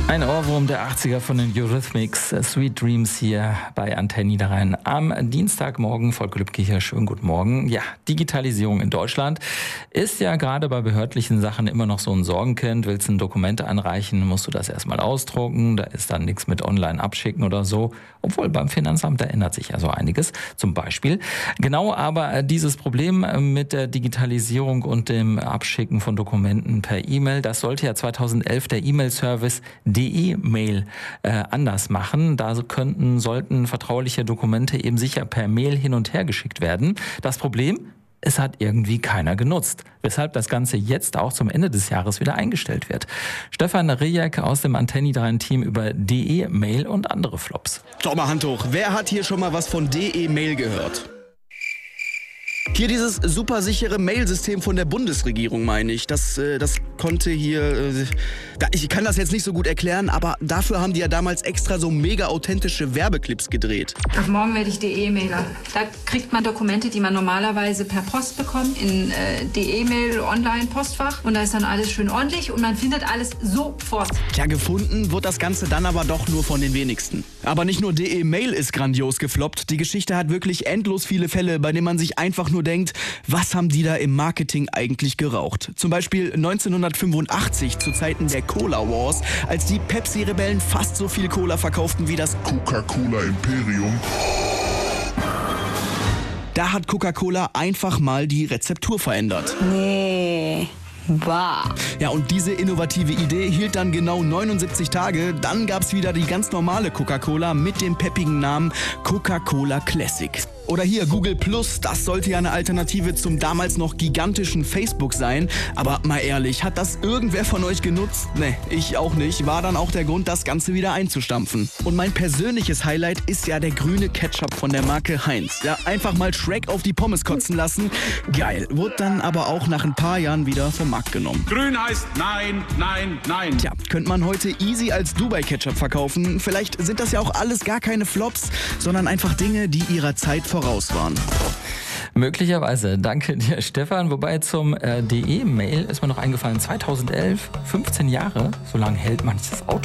Ein Ohrwurm der 80er von den Eurythmics, Sweet Dreams hier bei Antenne Niederrhein. Am Dienstagmorgen, Volker Lübke hier, schönen guten Morgen. Ja, Digitalisierung in Deutschland ist ja gerade bei behördlichen Sachen immer noch so ein Sorgenkind. Willst du ein Dokument anreichen, musst du das erstmal ausdrucken, da ist dann nichts mit online abschicken oder so. Obwohl beim Finanzamt, da ändert sich ja so einiges, zum Beispiel. Genau aber dieses Problem mit der Digitalisierung und dem Abschicken von Dokumenten per E-Mail, das sollte ja 2011 der E-Mail-Service DE-Mail anders machen. Da sollten vertrauliche Dokumente eben sicher per Mail hin und her geschickt werden. Das Problem: es hat irgendwie keiner genutzt, weshalb das Ganze jetzt auch zum Ende des Jahres wieder eingestellt wird. Stefan Rijek aus dem Antenne Niederrhein-Team über DE-Mail und andere Flops. Doch mal Hand hoch, wer hat hier schon mal was von DE-Mail gehört? Hier dieses supersichere Mailsystem von der Bundesregierung, meine ich. Das konnte hier... ich kann das jetzt nicht so gut erklären, aber dafür haben die ja damals extra so mega authentische Werbeclips gedreht. Ab morgen werde ich DE-Mailer. Da kriegt man Dokumente, die man normalerweise per Post bekommt, in DE-Mail, Online-Postfach. Und da ist dann alles schön ordentlich und man findet alles sofort. Tja, gefunden wird das Ganze dann aber doch nur von den wenigsten. Aber nicht nur DE-Mail ist grandios gefloppt. Die Geschichte hat wirklich endlos viele Fälle, bei denen man sich einfach nur denkt, was haben die da im Marketing eigentlich geraucht? Zum Beispiel 1985 zu Zeiten der Cola Wars, als die Pepsi-Rebellen fast so viel Cola verkauften wie das Coca-Cola Imperium. Da hat Coca-Cola einfach mal die Rezeptur verändert. Nee. Bah. Ja, und diese innovative Idee hielt dann genau 79 Tage. Dann gab's wieder die ganz normale Coca-Cola mit dem peppigen Namen Coca-Cola Classic. Oder hier Google Plus, das sollte ja eine Alternative zum damals noch gigantischen Facebook sein. Aber mal ehrlich, hat das irgendwer von euch genutzt? Ne, ich auch nicht. War dann auch der Grund, das Ganze wieder einzustampfen. Und mein persönliches Highlight ist ja der grüne Ketchup von der Marke Heinz. Ja, einfach mal Shrek auf die Pommes kotzen lassen. Geil. Wurde dann aber auch nach ein paar Jahren wieder vom Markt genommen. Grün heißt nein, nein, nein. Tja, könnte man heute easy als Dubai-Ketchup verkaufen. Vielleicht sind das ja auch alles gar keine Flops, sondern einfach Dinge, die ihrer Zeit voraus waren. Möglicherweise. Danke dir, Stefan. Wobei zum DE-Mail ist mir noch eingefallen, 2011, 15 Jahre, so lange hält manches Auto.